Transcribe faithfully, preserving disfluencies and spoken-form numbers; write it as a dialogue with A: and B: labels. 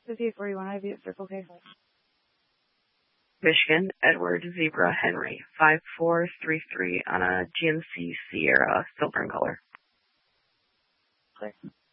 A: fifty-eight forty-one I V at Circle K.
B: Michigan, Edward Zebra Henry, five four three three on a G M C Sierra, silver in color.
A: Clear.